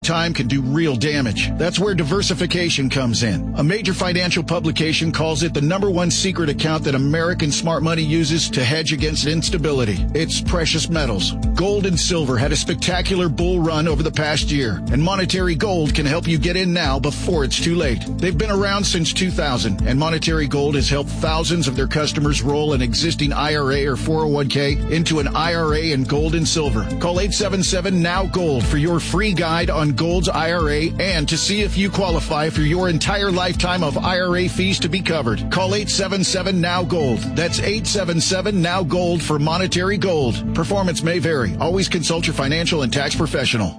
Time can do real damage. That's where diversification comes in. A major financial publication calls it the #1 secret account that American smart money uses to hedge against instability. It's precious metals. Gold and silver had a spectacular bull run over the past year, and Monetary Gold can help you get in now before it's too late. They've been around since 2000, and Monetary Gold has helped thousands of their customers roll an existing IRA or 401k into an IRA in gold and silver. Call 877-NOW-GOLD for your free guide on Gold's IRA and to see if you qualify for your entire lifetime of IRA fees to be covered. Call 877-NOW-GOLD. That's 877-NOW-GOLD for Monetary Gold. Performance may vary. Always consult your financial and tax professional.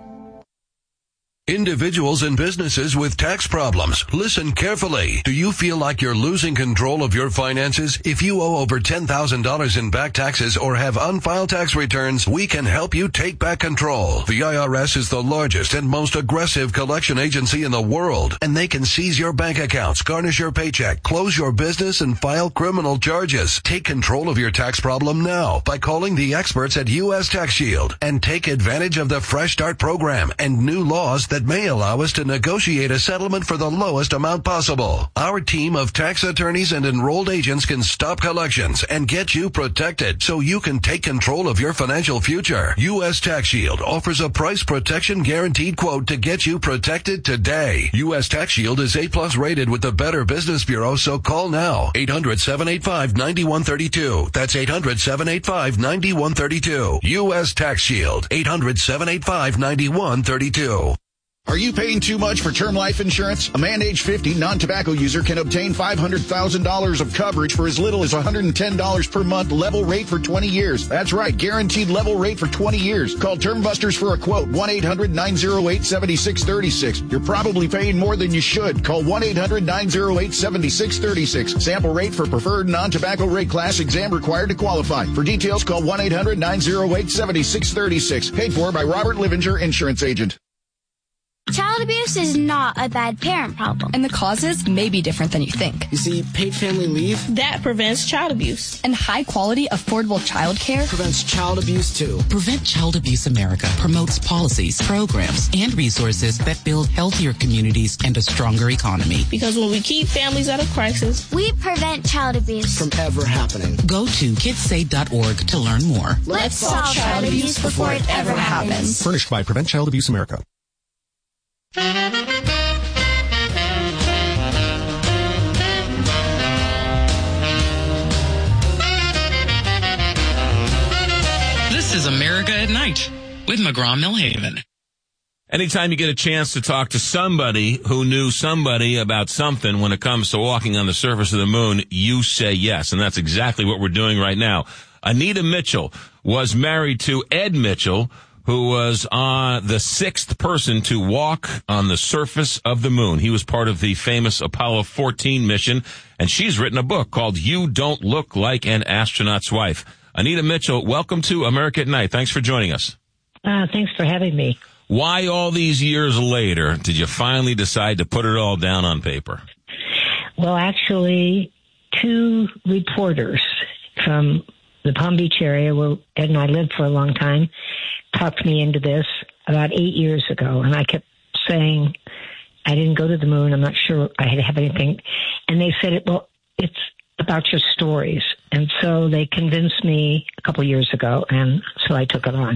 Individuals and businesses with tax problems, listen carefully. Do you feel like you're losing control of your finances? If you owe over $10,000 in back taxes or have unfiled tax returns, we can help you take back control. The IRS is the largest and most aggressive collection agency in the world, and they can seize your bank accounts, garnish your paycheck, close your business, and file criminal charges. Take control of your tax problem now by calling the experts at U.S. Tax Shield and take advantage of the Fresh Start program and new laws that may allow us to negotiate a settlement for the lowest amount possible. Our team of tax attorneys and enrolled agents can stop collections and get you protected so you can take control of your financial future. U.S. Tax Shield offers a price protection guaranteed quote to get you protected today. U.S. Tax Shield is A+ rated with the Better Business Bureau, so call now. 800-785-9132. That's 800-785-9132. U.S. Tax Shield. 800-785-9132. Are you paying too much for term life insurance? A man age 50 non-tobacco user can obtain $500,000 of coverage for as little as $110 per month, level rate for 20 years. That's right, guaranteed level rate for 20 years. Call Term Busters for a quote, 1-800-908-7636. You're probably paying more than you should. Call 1-800-908-7636. Sample rate for preferred non-tobacco rate class, exam required to qualify. For details, call 1-800-908-7636. Paid for by Robert Livinger, insurance agent. Child abuse is not a bad parent problem. And the causes may be different than you think. You see, paid family leave, that prevents child abuse. And high-quality, affordable child care prevents child abuse, too. Prevent Child Abuse America promotes policies, programs, and resources that build healthier communities and a stronger economy. Because when we keep families out of crisis, we prevent child abuse from ever happening. Go to kidssave.org to learn more. Let's solve child abuse before it ever happens. Furnished by Prevent Child Abuse America. This is America at Night with McGraw-Millhaven. Anytime you get a chance to talk to somebody who knew somebody about something when it comes to walking on the surface of the moon, you say yes. And that's exactly what we're doing right now. Anita Mitchell was married to Ed Mitchell, who was the sixth person to walk on the surface of the moon. He was part of the famous Apollo 14 mission, and she's written a book called You Don't Look Like an Astronaut's Wife. Anita Mitchell, welcome to America at Night. Thanks for joining us. Thanks for having me. Why all these years later did you finally decide to put it all down on paper? Well, actually, two reporters from the Palm Beach area where Ed and I lived for a long time talked me into this about 8 years ago, and I kept saying I didn't go to the moon. I'm not sure I have anything. And they said, well, it's about your stories. And so they convinced me a couple years ago, and so I took it on.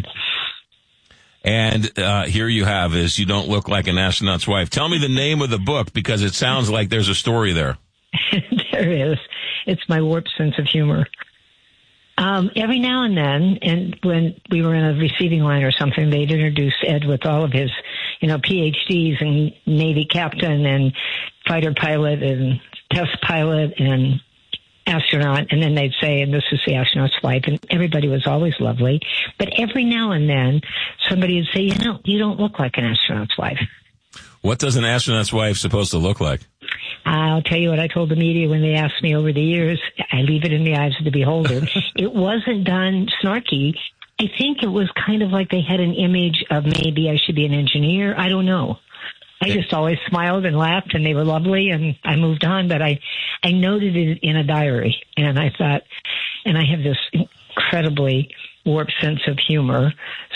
And here you have is You Don't Look Like an Astronaut's Wife. Tell me the name of the book, because it sounds like there's a story there. There is. It's my warped sense of humor. Every now and then, and when we were in a receiving line or something, they'd introduce Ed with all of his, PhDs and Navy captain and fighter pilot and test pilot and astronaut. And then they'd say, and this is the astronaut's wife. And everybody was always lovely. But every now and then, somebody would say, you don't look like an astronaut's wife. What does an astronaut's wife supposed to look like? I'll tell you what I told the media when they asked me over the years. I leave it in the eyes of the beholder. It wasn't done snarky. I think it was kind of like they had an image of maybe I should be an engineer. I don't know. I just always smiled and laughed, and they were lovely, and I moved on. But I noted it in a diary, and I thought, and I have this incredibly warped sense of humor.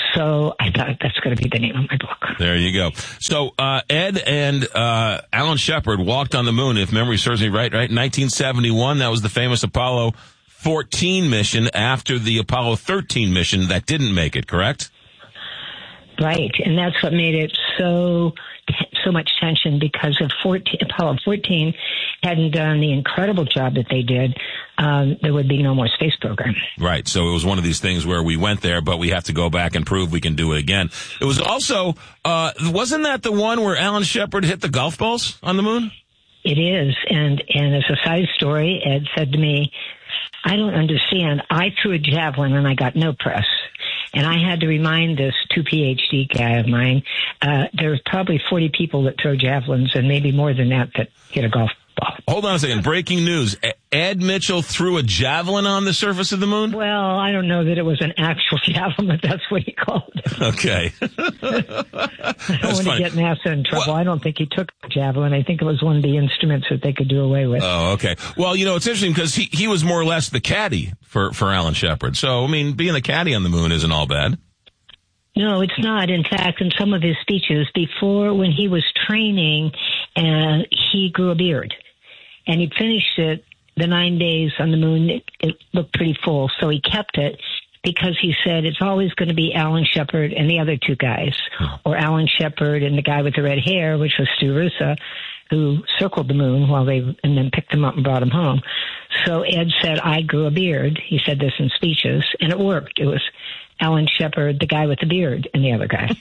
So I thought that's going to be the name of my book. There you go. So Ed and Alan Shepard walked on the moon, if memory serves me right, 1971. That was the famous Apollo 14 mission after the Apollo 13 mission that didn't make it, correct? Right, and that's what made it so much tension, because if Apollo 14 hadn't done the incredible job that they did, there would be no more space program. Right, so it was one of these things where we went there, but we have to go back and prove we can do it again. It was also, wasn't that the one where Alan Shepard hit the golf balls on the moon? It is, and as a side story, Ed said to me, I don't understand. I threw a javelin and I got no press. And I had to remind this 2 PhD guy of mine, there's probably 40 people that throw javelins and maybe more than that hit a golf ball. Hold on a second. Breaking news. Ed Mitchell threw a javelin on the surface of the moon? Well, I don't know that it was an actual javelin, but that's what he called it. Okay. I don't want to get NASA in trouble. Well, I don't think he took a javelin. I think it was one of the instruments that they could do away with. Oh, okay. Well, it's interesting because he was more or less the caddy for Alan Shepard. So, I mean, being the caddy on the moon isn't all bad. No, it's not. In fact, in some of his speeches before, when he was training, he grew a beard. And he finished it, the 9 days on the moon, it looked pretty full. So he kept it because he said it's always going to be Alan Shepard and the other 2 guys, or Alan Shepard and the guy with the red hair, which was Stu Roosa, who circled the moon and then picked him up and brought him home. So Ed said, I grew a beard. He said this in speeches, and it worked. It was Alan Shepard, the guy with the beard, and the other guy.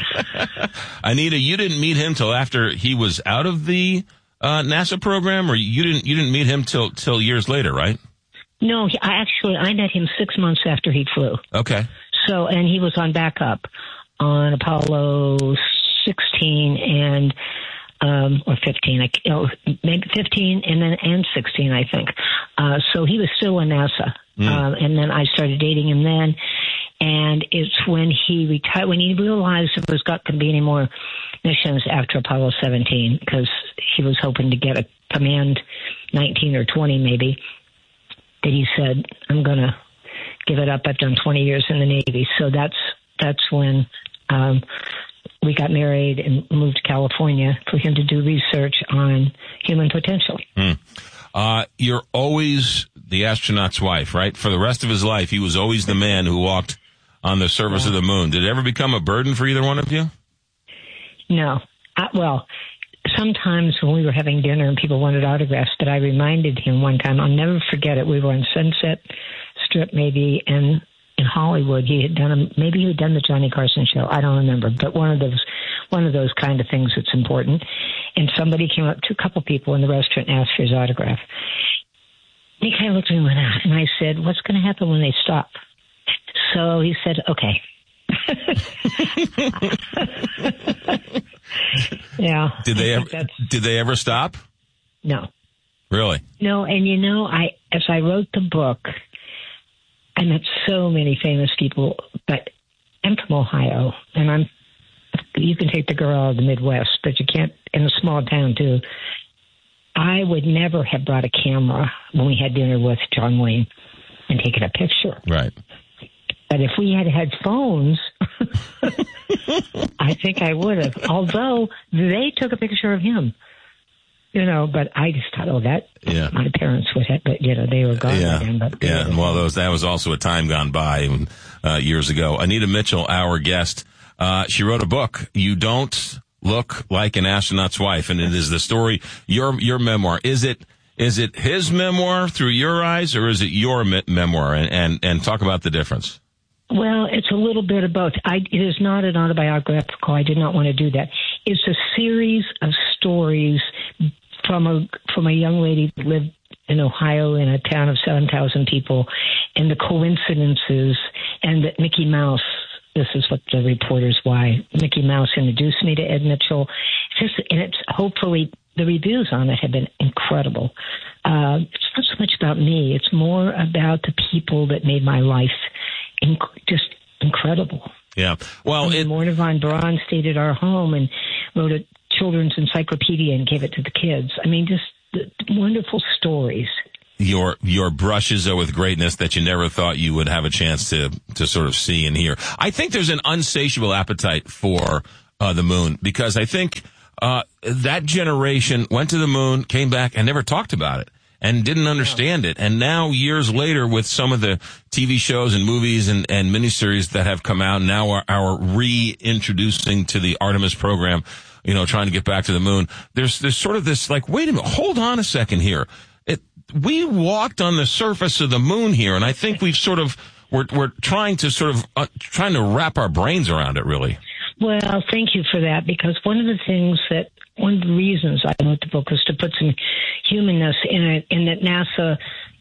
Anita, you didn't meet him till after he was out of the NASA program, or you didn't meet him till years later, right? No, I met him 6 months after he flew. Okay. So, and he was on backup on Apollo 16 and or 15, maybe 15 and 16, I think. So he was still in NASA, and then I started dating him then. And it's when he retired, when he realized there was not going to be any more missions after Apollo 17, because he was hoping to get a command 19 or 20 maybe, that he said, I'm going to give it up. I've done 20 years in the Navy. So that's when we got married and moved to California for him to do research on human potential. You're always the astronaut's wife, right? For the rest of his life, he was always the man who walked on the surface of the moon. Did it ever become a burden for either one of you? No. Well, sometimes when we were having dinner and people wanted autographs, but I reminded him one time, I'll never forget it. We were on Sunset Strip maybe, and in Hollywood, he had done the Johnny Carson show. I don't remember, but one of those kind of things that's important. And somebody came up to a couple people in the restaurant and asked for his autograph. And he kind of looked at me and went out, and I said, "What's going to happen when they stop?" So he said, "Okay." Yeah. Did they ever stop? No. Really? No, and as I wrote the book, I met so many famous people, but I'm from Ohio, and you can take the girl out of the Midwest, but you can't in a small town too. I would never have brought a camera when we had dinner with John Wayne and taken a picture. Right. But if we had had phones, I think I would have. Although they took a picture of him, but I just thought, my parents would have, but they were gone by then. But well, that was also a time gone by years ago. Anita Mitchell, our guest, she wrote a book, You Don't Look Like an Astronaut's Wife, and it is the story, your memoir. Is it his memoir through your eyes, or is it your memoir? And talk about the difference. Well, it's a little bit of both. It is not an autobiographical. I did not want to do that. It's a series of stories from a young lady that lived in Ohio in a town of 7,000 people, and the coincidences, and that Mickey Mouse. This is what the reporters why Mickey Mouse introduced me to Ed Mitchell. It's hopefully the reviews on it have been incredible. It's not so much about me; it's more about the people that made my life just incredible. Yeah. Well, Morna von Braun stayed at our home and wrote a children's encyclopedia and gave it to the kids. I mean, just wonderful stories. your brushes are with greatness that you never thought you would have a chance to sort of see and hear. I think there's an insatiable appetite for the moon, because I think that generation went to the moon, came back, and never talked about it and didn't understand it. And now, years later, with some of the TV shows and movies and miniseries that have come out, now are reintroducing to the Artemis program, trying to get back to the moon. There's sort of this like, wait a minute, hold on a second here. We walked on the surface of the moon here, and I think we're trying to wrap our brains around it, really. Well, thank you for that, because one of the reasons I wrote the book was to put some humanness in it, and that NASA,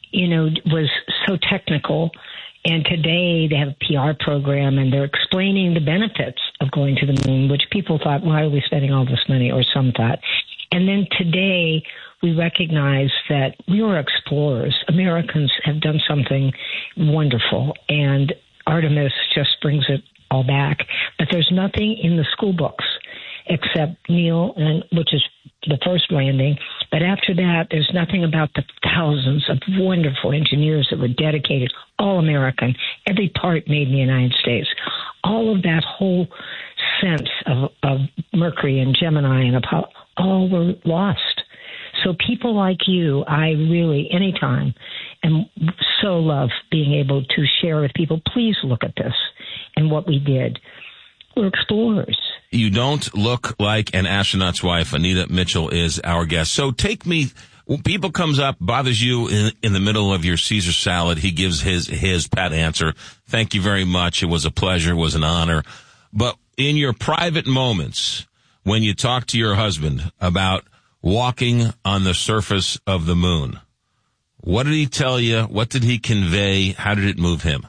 was so technical. And today they have a PR program, and they're explaining the benefits of going to the moon, which people thought, why are we spending all this money? Or some thought. And then today we recognize that we were explorers. Americans have done something wonderful, and Artemis just brings it all back. But there's nothing in the school books except Neil, which is the first landing. But after that, there's nothing about the thousands of wonderful engineers that were dedicated, all American, every part made in the United States. All of that whole sense of Mercury and Gemini and Apollo, all were lost. So people like you, I really, anytime, am so love being able to share with people. Please look at this and what we did. We're explorers. You don't look like an astronaut's wife. Anita Mitchell is our guest. So take me, when people comes up, bothers you in the middle of your Caesar salad, he gives his pat answer. Thank you very much. It was a pleasure. It was an honor. But in your private moments, when you talk to your husband about walking on the surface of the moon, what did he tell you? What did he convey? How did it move him?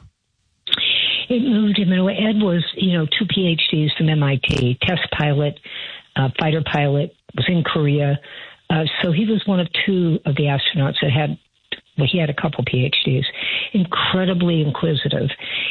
It moved him in a way. Ed was, 2 PhDs from MIT, test pilot, fighter pilot, was in Korea. So he was one of 2 of the astronauts that he had a couple PhDs. Incredibly inquisitive.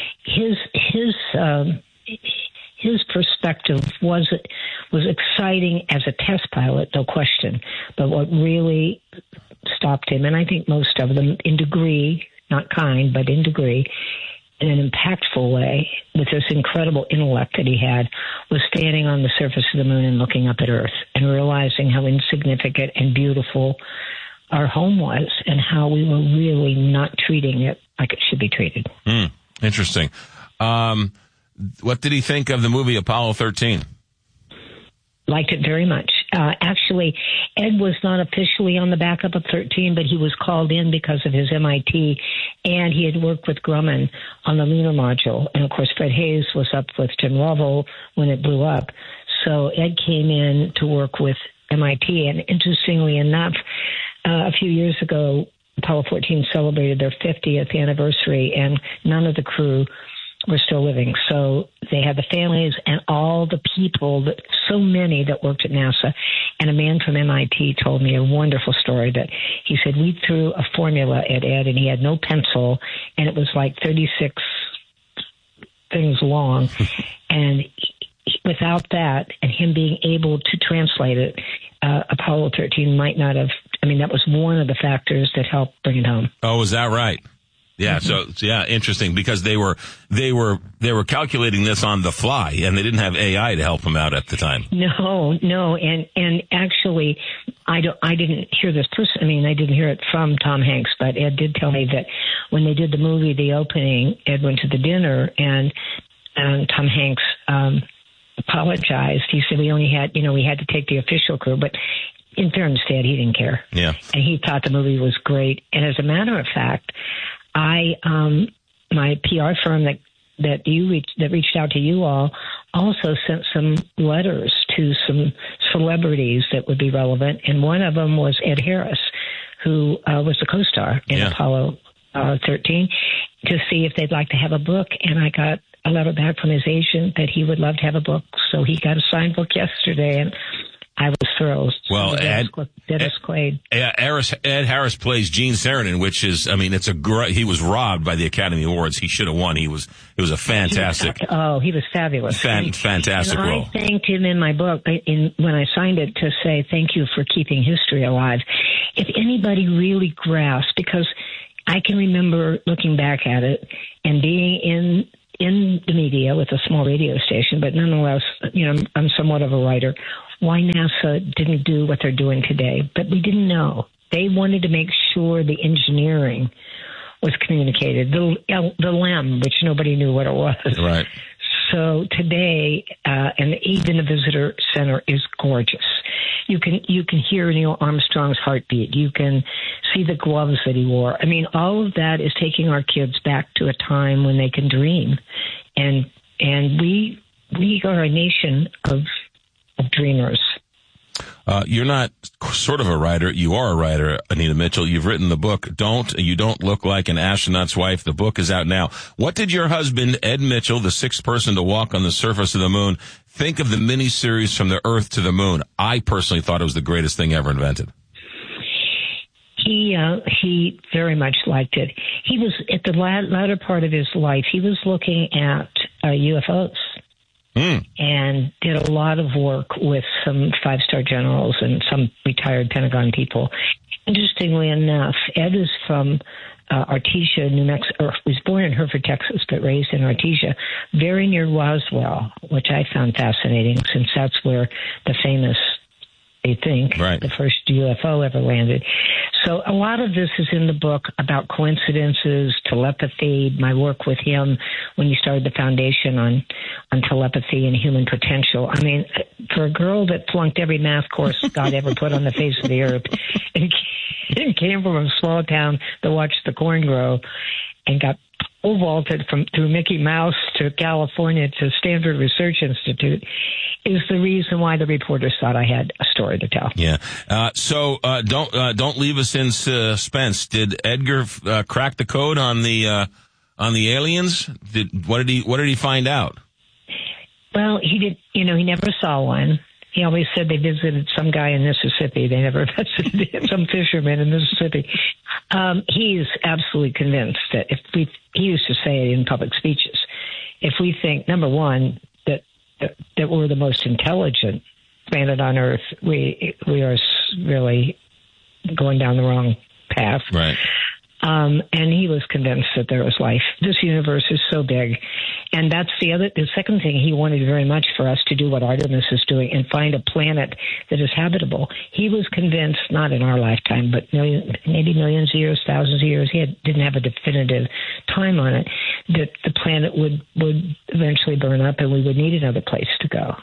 His perspective was exciting as a test pilot, no question. But what really stopped him, and I think most of them in degree, not kind, but in degree, in an impactful way, with this incredible intellect that he had, was standing on the surface of the moon and looking up at Earth and realizing how insignificant and beautiful our home was and how we were really not treating it like it should be treated. Interesting. What did he think of the movie Apollo 13? Liked it very much. Actually, Ed was not officially on the backup of 13, but he was called in because of his MIT, and he had worked with Grumman on the lunar module. And, of course, Fred Hayes was up with Jim Lovell when it blew up. So Ed came in to work with MIT, and interestingly enough, a few years ago, Apollo 14 celebrated their 50th anniversary, and none of the crew were still living. So they had the families and all the people, so many that worked at NASA. And a man from MIT told me a wonderful story that he said, we threw a formula at Ed and he had no pencil, and it was like 36 things long. And without that and him being able to translate it, Apollo 13 might not have, that was one of the factors that helped bring it home. Oh, is that right? Yeah. So yeah, interesting, because they were calculating this on the fly, and they didn't have AI to help them out at the time. No. And actually, I didn't hear this person. I didn't hear it from Tom Hanks, but Ed did tell me that when they did the movie, the opening, Ed went to the dinner and Tom Hanks, apologized. He said we only had, we had to take the official crew, but in fairness to Ed, he didn't care. Yeah. And he thought the movie was great. And as a matter of fact, my PR firm that reached out to you all also sent some letters to some celebrities that would be relevant, and one of them was Ed Harris, who was the co-star in Apollo 13, to see if they'd like to have a book. And I got a letter back from his agent that he would love to have a book, so he got a signed book yesterday, and I was thrilled. Well, Dennis Quaid. Ed Harris plays Gene Sheridan, which is, I mean, he was robbed by the Academy Awards. He should have won. It was a fantastic. He was fabulous. Fantastic and role. I thanked him in my book when I signed it to say thank you for keeping history alive. If anybody really grasped, because I can remember looking back at it and being in the media with a small radio station, but nonetheless, I'm somewhat of a writer. Why NASA didn't do what they're doing today, but we didn't know. They wanted to make sure the engineering was communicated. The LEM, which nobody knew what it was. Right. So today, and even the visitor center is gorgeous. You can hear Neil Armstrong's heartbeat. You can see the gloves that he wore. I mean, all of that is taking our kids back to a time when they can dream, and we are a nation of dreamers. You're not sort of a writer. You are a writer, Anita Mitchell. You've written the book, You Don't Look Like an Astronaut's Wife. The book is out now. What did your husband, Ed Mitchell, the sixth person to walk on the surface of the moon, think of the miniseries From the Earth to the Moon? I personally thought it was the greatest thing ever invented. He very much liked it. He was, at the latter part of his life, he was looking at UFOs. And did a lot of work with some five-star generals and some retired Pentagon people. Interestingly enough, Ed is from Artesia, New Mexico. He was born in Hereford, Texas, but raised in Artesia, very near Roswell, which I found fascinating since that's where the famous, they think, the first UFO ever landed. So a lot of this is in the book about coincidences, telepathy, my work with him when he started the foundation on telepathy and human potential. I mean, for a girl that flunked every math course God ever put on the face of the earth and came from a small town that watched the corn grow and got pole vaulted through Mickey Mouse to California to Stanford Research Institute, is the reason why the reporters thought I had a story to tell. Yeah. So don't leave us in suspense. Did Edgar crack the code on the aliens? What did he find out? Well, he did. He never saw one. He always said they visited some guy in Mississippi. They never visited some fisherman in Mississippi. He's absolutely convinced that he used to say it in public speeches, if we think, number one, that we're the most intelligent planet on Earth, we are really going down the wrong path. Right. And he was convinced that there was life. This universe is so big. And that's the second thing. He wanted very much for us to do what Artemis is doing and find a planet that is habitable. He was convinced, not in our lifetime, but maybe millions of years, thousands of years, didn't have a definitive time on it, that the planet would eventually burn up and we would need another place to go.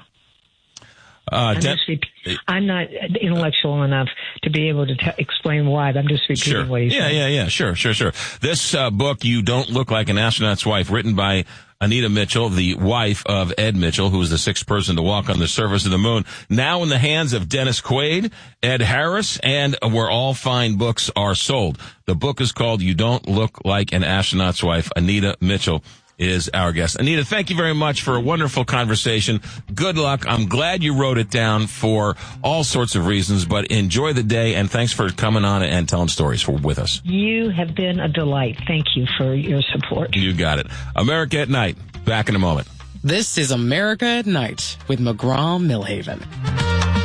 I'm not intellectual enough to be able to explain why. I'm just repeating what he said. Yeah. Sure. This book, You Don't Look Like an Astronaut's Wife, written by Anita Mitchell, the wife of Ed Mitchell, who was the sixth person to walk on the surface of the moon, now in the hands of Dennis Quaid, Ed Harris, and where all fine books are sold. The book is called You Don't Look Like an Astronaut's Wife. Anita Mitchell is our guest. Anita, thank you very much for a wonderful conversation. Good luck. I'm glad you wrote it down for all sorts of reasons, but enjoy the day, and thanks for coming on and telling stories with us. You have been a delight. Thank you for your support. You got it. America at Night. Back in a moment. This is America at Night with McGraw-Milhaven.